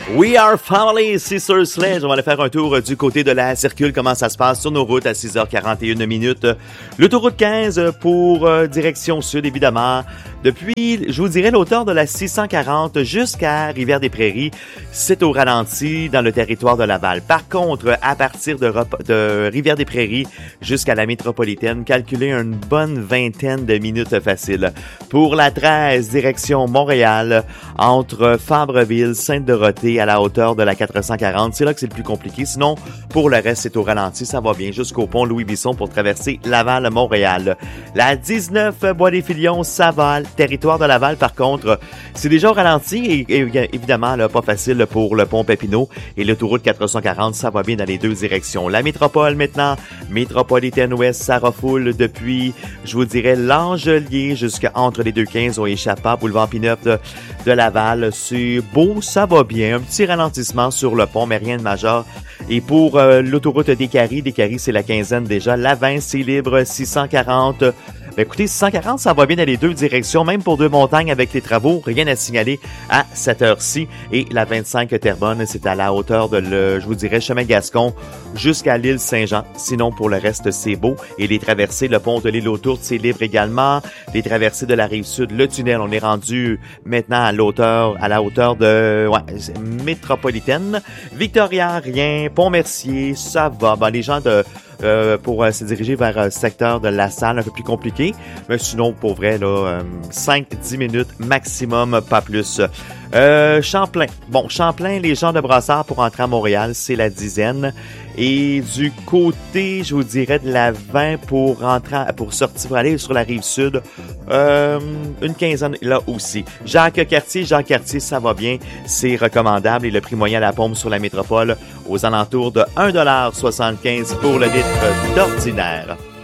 We are family, Sister Sledge. On va aller faire un tour du côté de la circule. Comment ça se passe sur nos routes à 6h41 minutes. L'autoroute 15 pour direction sud, évidemment. Depuis, je vous dirais, l'auteur de la 640 jusqu'à Rivière-des-Prairies, c'est au ralenti dans le territoire de Laval. Par contre, à partir de Rivière-des-Prairies jusqu'à la métropolitaine, calculez une bonne vingtaine de minutes faciles. Pour la 13, direction Montréal, entre Fabreville, Sainte-Dorothée, à la hauteur de la 440, c'est là que c'est le plus compliqué. Sinon, pour le reste, c'est au ralenti, ça va bien, jusqu'au pont Louis-Bisson pour traverser Laval-Montréal. La 19, Bois-des-Filions, Saval, territoire de Laval, par contre, c'est déjà au ralenti et évidemment, là, pas facile pour le pont Papineau et l'autoroute 440, ça va bien dans les deux directions. La métropole maintenant, métropolitaine ouest, ça refoule depuis, je vous dirais, l'Angelier jusqu'à entre les 215 au Échappa, boulevard Pinot de Laval. C'est beau, ça va bien. Un petit ralentissement sur le pont, mais rien de majeur. Et pour l'autoroute des Caries, c'est la quinzaine déjà. La 20, c'est libre, 640. Ben écoutez, 640, ça va bien dans les deux directions, même pour Deux-Montagnes avec les travaux, rien à signaler à cette heure-ci. Et la 25 Terrebonne, c'est à la hauteur de je vous dirais, chemin Gascon jusqu'à l'île Saint-Jean. Sinon, pour le reste, c'est beau. Et les traversées, le pont de l'île aux Tourtes, c'est libre également. Les traversées de la Rive-Sud, le tunnel, on est rendu maintenant à la hauteur de métropolitaine. Victoria, rien. Pont-Mercier, ça va. Ben, les gens pour se diriger vers le secteur de La Salle, un peu plus compliqué. Mais sinon, pour vrai, là, 5-10 minutes maximum, pas plus. Champlain. Bon, Champlain, les gens de Brassard pour entrer à Montréal, c'est la dizaine. Et du côté, je vous dirais, de la 20 pour sortir, pour aller sur la rive sud, une quinzaine là aussi. Jacques Cartier, ça va bien, c'est recommandable. Et le prix moyen à la pompe sur la métropole aux alentours de 1,75 $ pour le litre d'ordinaire.